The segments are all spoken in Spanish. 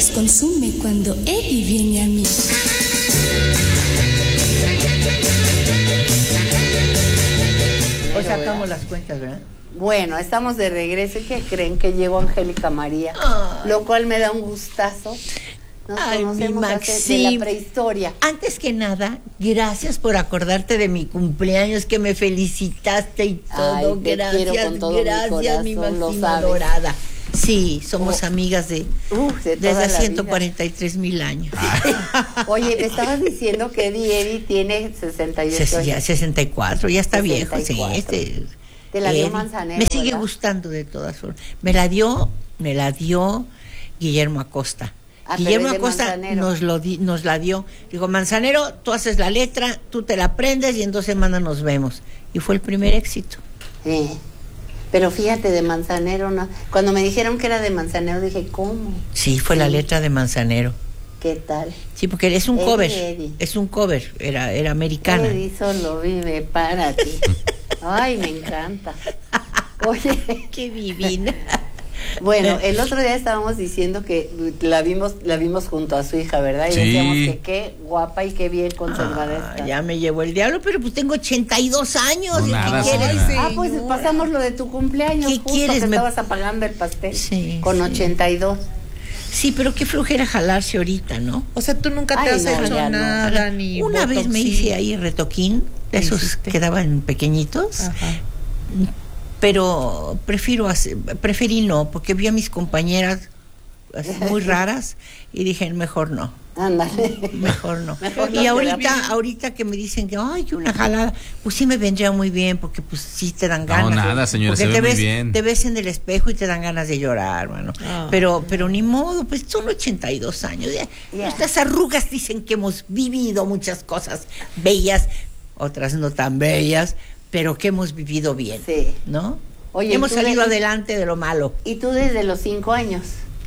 las consume cuando Eddie viene a mí. Hoy sacamos las cuentas, ¿verdad? Bueno, estamos de regreso. ¿Y qué creen? Que llegó Angélica María, lo cual me da un gustazo. Nos conocemos de la prehistoria. Antes que nada, gracias por acordarte de mi cumpleaños, que me felicitaste y todo. Ay, te quiero con todo gracias, mi mi corazón, máxima dorada. Sí, somos amigas desde hace 143,000 años. Oye, me estabas diciendo que Eddie tiene 68 años. 64, ya está 64. viejo, sí. Te la dio Manzanero, me sigue ¿verdad? gustando de todas formas. Me la dio Guillermo Acosta. Guillermo Acosta nos la dio. Digo, Manzanero, tú haces la letra, tú te la aprendes y en 2 semanas nos vemos. Y fue el primer éxito. Sí. Pero fíjate, de Manzanero, no. Cuando me dijeron que era de Manzanero, dije, ¿cómo? Sí, fue la letra de Manzanero. ¿Qué tal? Sí, porque es un cover. Eddie. Es un cover, era americana. Eddie solo vive para ti. Ay, me encanta. Oye, qué divina. Bueno, el otro día estábamos diciendo que la vimos junto a su hija, ¿verdad? Y decíamos que qué guapa y qué bien conservada está. Ya me llevó el diablo, pero pues tengo 82 años. No, nada, ¿qué quieres? Pues pasamos lo de tu cumpleaños. ¿Qué justo quieres? Que estabas apagando el pastel. Sí, con 82. Sí, pero qué flojera jalarse ahorita, ¿no? O sea, tú nunca te has hecho nada, ni una vez me hice ahí retoquín, esos quedaban pequeñitos. Ajá. Pero preferí no, porque vi a mis compañeras muy raras y dije, mejor no. Ándale. Mejor no. Y ahorita que me dicen que ay, que una jalada, pues sí me vendría muy bien, porque pues sí te dan ganas. No, nada, señora, porque se ve muy bien. te ves en el espejo y te dan ganas de llorar, mano. Pero ni modo, pues son 82 años. Estas arrugas dicen que hemos vivido muchas cosas bellas, otras no tan bellas, pero que hemos vivido bien, ¿no? Oye, hemos salido adelante de lo malo. ¿Y tú desde los 5 años?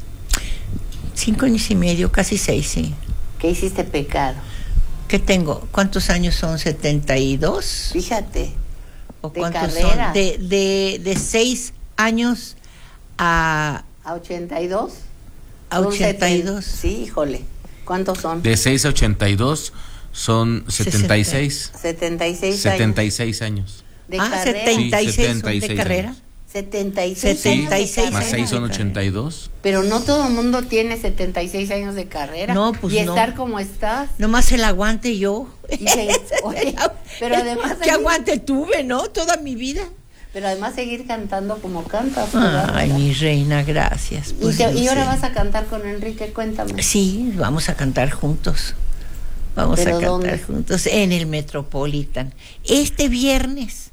5 años y medio, casi 6, sí. ¿Qué hiciste pecado? ¿Qué tengo? ¿Cuántos años son? ¿72? Fíjate. ¿O cuántos son? De 6 años a 82. A 82. Sí, híjole. ¿Cuántos son? De 6 a 82 son 76. 76 años. ¿De carrera? 76, sí, 76 de carrera. Años. 76 más 6 son 82. Pero no todo el mundo tiene 76 años de carrera. No, pues y no. estar como estás. Nomás el aguante yo. Oye, pero además ¿qué aguante tuve, no? Toda mi vida. Pero además seguir cantando como cantas. Ay, mi reina, gracias. Pues y ahora vas a cantar con Enrique, cuéntame. Sí, vamos a cantar juntos. Vamos a cantar ¿dónde? juntos en el Metropolitan. Este viernes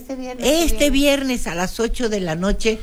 a las 8 de la noche.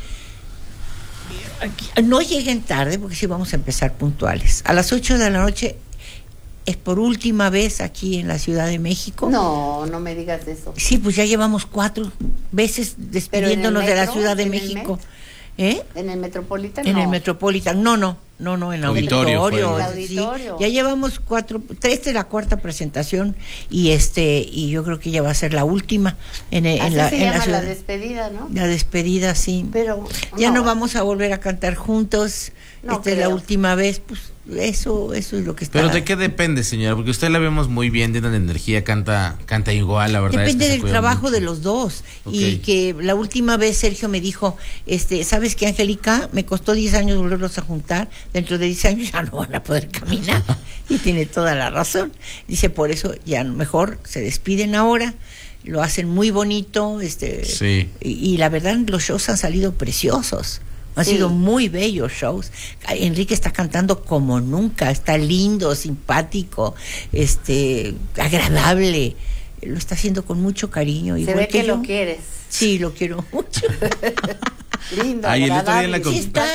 No lleguen tarde porque sí vamos a empezar puntuales. A las 8 de la noche es por última vez aquí en la Ciudad de México. No me digas eso. Sí, pues ya llevamos 4 veces despidiéndonos de la Ciudad de México. ¿En el Metropolitan? En el Metropolitan, no, en auditorio. Sí. Ya llevamos 3 de la 4ª presentación y yo creo que ya va a ser la última en la ciudad. La despedida, ¿no? La despedida, sí. Pero ya no vamos a volver a cantar juntos. Esta es la última vez, pues eso es lo que está. Pero ¿de qué depende, señora? Porque usted la vemos muy bien, llena de energía, canta igual, la verdad. Depende es que del trabajo de los dos. Okay. Y que la última vez Sergio me dijo, ¿sabes qué, Angélica? Me costó 10 años volverlos a juntar. Dentro de 10 años ya no van a poder caminar. Y tiene toda la razón. Dice, por eso ya mejor se despiden ahora. Lo hacen muy bonito. Sí. Y la verdad, los shows han salido preciosos. Han sido muy bellos shows. Enrique está cantando como nunca, está lindo, simpático, agradable. Lo está haciendo con mucho cariño. Se ve que lo quieres. Sí, lo quiero mucho. Lindo, el otro día en la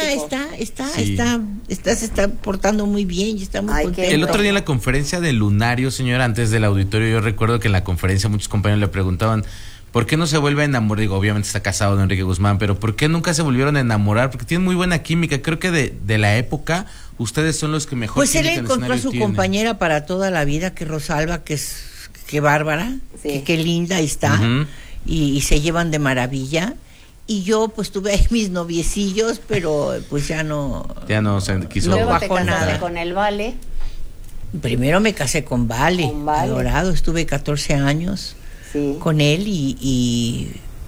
se está portando muy bien y está muy contento. El otro día en la conferencia del Lunario, señora, antes del auditorio, yo recuerdo que en la conferencia muchos compañeros le preguntaban, ¿por qué no se vuelve a enamorar? Digo, obviamente está casado de Enrique Guzmán, pero ¿por qué nunca se volvieron a enamorar? Porque tienen muy buena química. Creo que de la época, ustedes son los que mejor pues él encontró a su compañera para toda la vida, que Rosalba, que bárbara, que qué linda está, y se llevan de maravilla. Y yo pues tuve ahí mis noviecillos, pero pues ya no se quiso. No Luego bajó te casaste nada. con el Vale. Primero me casé con Vale, adorado, estuve 14 años con él y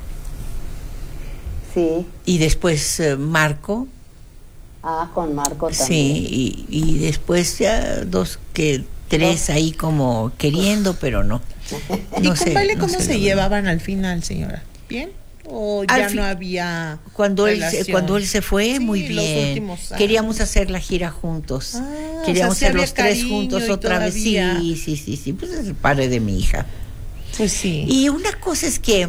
después Marco. Con Marco también. Sí, y después ya 3 ahí como queriendo, pero no. ¿Y con Vale cómo se llevaban al final, señora? ¿Bien? ¿O ya no había cuando relación? él se fue, muy bien. Queríamos hacer la gira juntos. Queríamos hacer los 3 juntos otra vez. Sí. Pues es el padre de mi hija. Pues sí. Y una cosa es que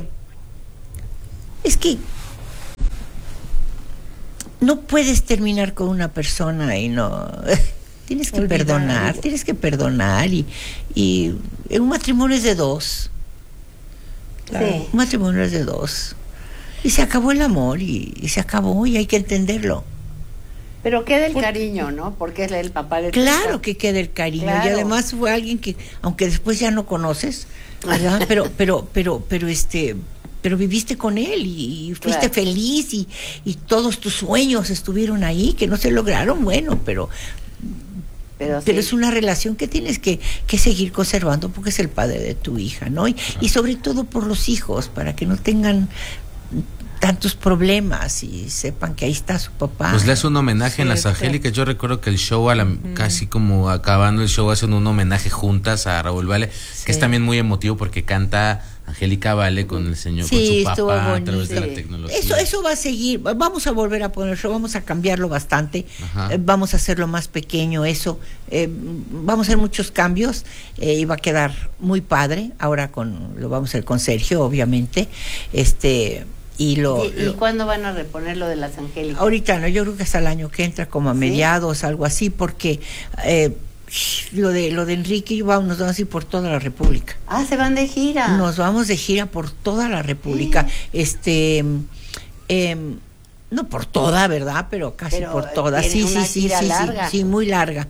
no puedes terminar con una persona y no... Tienes que perdonar y un matrimonio es de 2. Claro. Sí. Un matrimonio es de 2. Y se acabó el amor y se acabó y hay que entenderlo. Pero queda el cariño, ¿no? Porque es el papá de tu Claro hija. que queda el cariño. Claro. Y además fue alguien que, aunque después ya no conoces, ¿verdad? pero viviste con él y fuiste feliz y todos tus sueños estuvieron ahí, que no se lograron, bueno, pero es una relación que tienes que seguir conservando porque es el padre de tu hija, ¿no? Y sobre todo por los hijos, para que no tengan tantos problemas y sepan que ahí está su papá. Pues le hace un homenaje en Las Angélicas. Yo recuerdo que el show, casi como acabando el show, hacen un homenaje juntas a Raúl Vale, que es también muy emotivo porque canta Angélica Vale con el señor, con su papá a través de la tecnología. Eso va a seguir. Vamos a volver a poner el show, vamos a cambiarlo bastante. Vamos a hacerlo más pequeño, vamos a hacer muchos cambios y va a quedar muy padre. Ahora lo vamos a hacer con Sergio, obviamente. ¿Y cuándo van a reponer lo de Las Angélicas? Ahorita no, yo creo que hasta el año que entra, como a mediados, algo así, porque lo de Enrique nos vamos a ir por toda la República. Se van de gira. Nos vamos de gira por toda la República. No por toda, ¿verdad? Pero casi por toda. Sí, muy larga.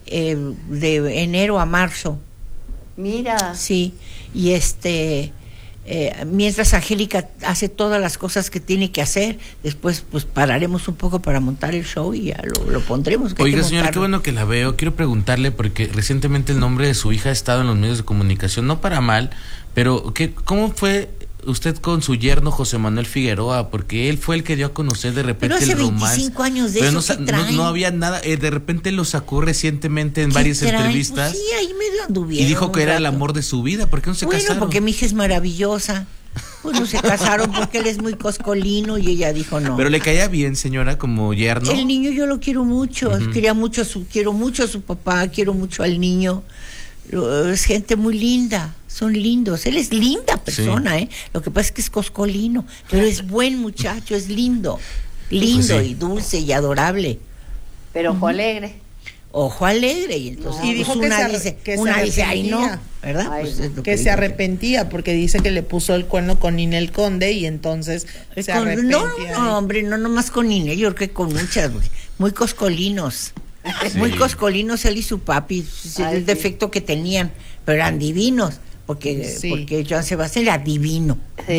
De enero a marzo. Mira. Sí, y mientras Angélica hace todas las cosas que tiene que hacer, después pues pararemos un poco para montar el show y ya lo pondremos. Oiga, señora, qué bueno que la veo. Quiero preguntarle, porque recientemente el nombre de su hija ha estado en los medios de comunicación, no para mal, pero ¿cómo fue usted con su yerno José Manuel Figueroa? Porque él fue el que dio a conocer de repente el romance. Pero hace 25 años de eso, no había nada, de repente lo sacó recientemente en varias entrevistas. Pues sí, ahí medio anduvieron. Y dijo que era el amor de su vida. ¿Por qué no se casaron? Bueno, porque mi hija es maravillosa. Pues no se casaron porque él es muy coscolino y ella dijo no. Pero le caía bien, señora, como yerno. El niño yo lo quiero mucho, quiero mucho a su papá, quiero mucho al niño. Es gente muy linda, son lindos. Él es linda persona, Lo que pasa es que es coscolino, pero es buen muchacho, es lindo pues y dulce y adorable. Pero ojo alegre. Ojo alegre, y entonces y dijo una dice, ay no, ¿verdad? Que se arrepentía porque dice que le puso el cuerno con Ninel Conde y entonces se arrepentía. No, hombre, no nomás con Ninel, yo creo que con muchas, muy coscolinos. Muy coscolinos él y su papi, el defecto que tenían, pero eran divinos, porque Joan Sebastián era divino,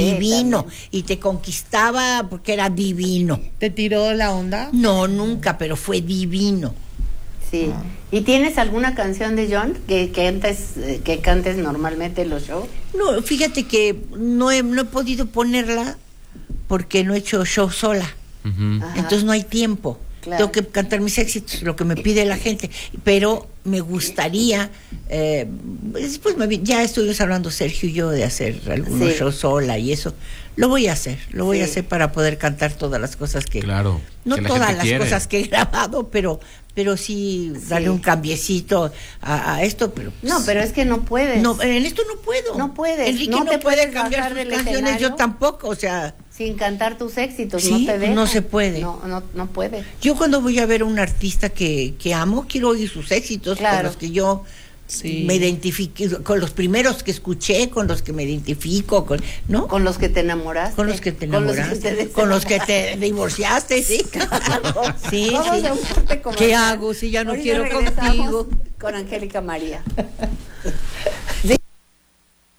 y te conquistaba porque era divino. ¿Te tiró la onda? No, nunca, pero fue divino. Sí. ¿Y tienes alguna canción de John que cantes normalmente en los shows? No, fíjate que no he podido ponerla porque no he hecho show sola. Entonces no hay tiempo. Claro. Tengo que cantar mis éxitos, lo que me pide la gente, pero me gustaría, después ya estuvimos hablando Sergio y yo de hacer algunos shows sola y eso, lo voy a hacer para poder cantar todas las cosas no todas las cosas que he grabado, pero sí darle un cambiecito a esto, pero no, pero es que no puedes. No, en esto no puedo. No puedes. Enrique no te puede puedes cambiar sus canciones, yo tampoco, o sea, sin cantar tus éxitos, sí, no te dejan. No se puede. No puede. Yo cuando voy a ver a un artista que amo, quiero oír sus éxitos, con los que yo me identifiqué, con los primeros que escuché, con los que me identifico, ¿no? Con los que te enamoraste. Con los que te enamoraste. Con los que te divorciaste, sí. Sí, Vamos a un corte comercial. ¿Qué hago si ya no quiero contigo? Con Angélica María.